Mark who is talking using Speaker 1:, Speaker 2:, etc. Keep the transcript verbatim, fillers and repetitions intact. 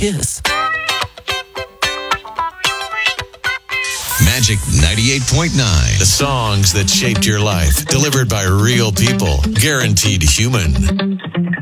Speaker 1: kiss.
Speaker 2: Magic ninety-eight point nine. The songs that shaped your life. Delivered by real people. Guaranteed human.